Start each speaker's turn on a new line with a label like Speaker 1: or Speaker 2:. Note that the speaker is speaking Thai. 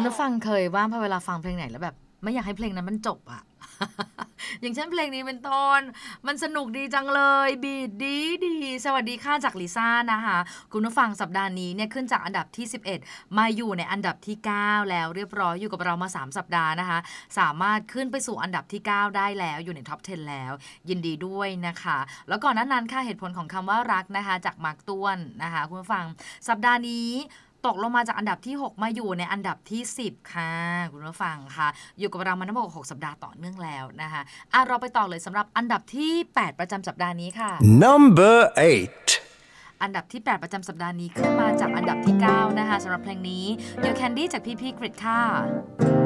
Speaker 1: ผู้ฟังเคยว่าพอเวลาฟังเพลงไหนแล้วแบบไม่อยากให้เพลงนั้นมันจบอะอย่างเช่นเพลงนี้เป็นต้นมันสนุกดีจังเลยบีทดีสวัสดีค่ะจากลิซ่านะคะคุณผู้ฟังสัปดาห์นี้เนี่ยขึ้นจากอันดับที่11มาอยู่ในอันดับที่9แล้วเรียบร้อยอยู่กับเรามา3สัปดาห์นะคะสามารถขึ้นไปสู่อันดับที่9ได้แล้วอยู่ในท็อป10แล้วยินดีด้วยนะคะแล้วก่อนหน้านั้นค่ะเหตุผลของคำว่ารักนะคะจากมาร์คต้วนนะคะคุณผู้ฟังสัปดาห์นี้ตกลงมาจากอันดับที่6มาอยู่ในอันดับที่10ค่ะคุณผู้ฟังค่ะอยู่กับเรามาทั้งหมด6สัปดาห์ต่อเนื่องแล้วนะคะเราไปต่อเลยสำหรับอันดับที่8ประจำสัปดาห์นี้ค่ะ
Speaker 2: Number 8
Speaker 1: อันดับที่8ประจำสัปดาห์นี้ขึ้นมาจากอันดับที่9นะคะสำหรับเพลงนี้ You Candy จากพี่กริดค่ะ